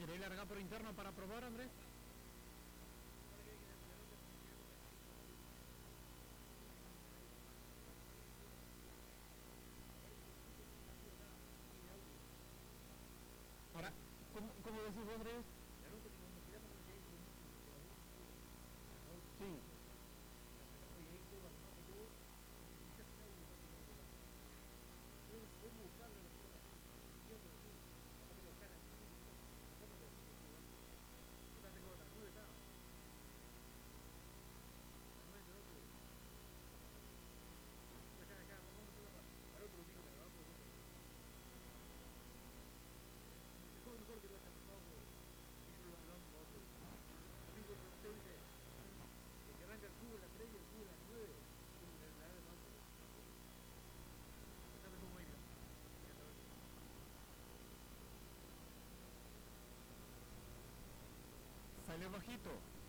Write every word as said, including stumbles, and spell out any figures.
¿Queréis largar por interno para probar, Andrés? Ahora, ¿cómo, cómo decís vos, Andrés? Sí. Sale bajito.